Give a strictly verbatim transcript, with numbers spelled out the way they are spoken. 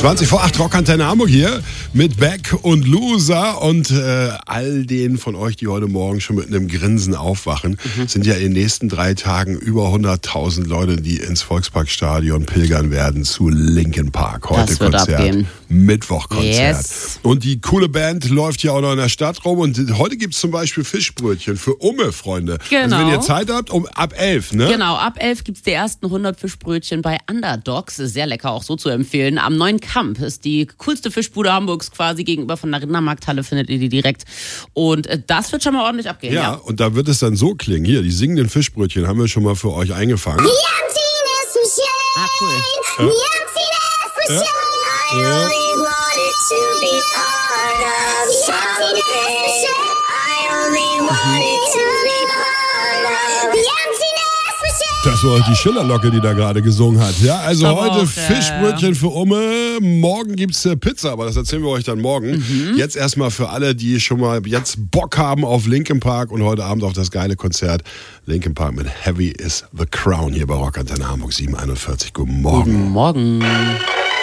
zwanzig vor acht, Rockantenne Hamburg hier mit Beck und Loser und äh, all denen von euch, die heute Morgen schon mit einem Grinsen aufwachen, mhm. sind ja in den nächsten drei Tagen über hunderttausend Leute, die ins Volksparkstadion pilgern werden zu Linkin Park. Heute Konzert, Mittwoch-Konzert. Yes. Und die coole Band läuft ja auch noch in der Stadt rum und heute gibt es zum Beispiel Fischbrötchen für Umme, Freunde. Genau. Also wenn ihr Zeit habt, um ab elf, ne? Genau, ab elf gibt es die ersten hundert Fischbrötchen bei Underdogs. Sehr lecker, auch so zu empfehlen. Am Neuen Kamp ist die coolste Fischbude Hamburgs quasi gegenüber von der Rindermarkthalle, findet ihr die direkt. Und das wird schon mal ordentlich abgehen. Ja, ja, und da wird es dann so klingen. Hier, die singenden Fischbrötchen haben wir schon mal für euch eingefangen. Ah, cool. Ja. Ja. Das war die Schillerlocke, die da gerade gesungen hat. Ja, also aber heute auch, Fischbrötchen ja. für Umme. Morgen gibt's Pizza, aber das erzählen wir euch dann morgen. Mhm. Jetzt erstmal für alle, die schon mal jetzt Bock haben auf Linkin Park und heute Abend auf das geile Konzert. Linkin Park mit Heavy is the Crown hier bei Rockantenne Hamburg sieben einundvierzig. Guten Morgen. Guten Morgen.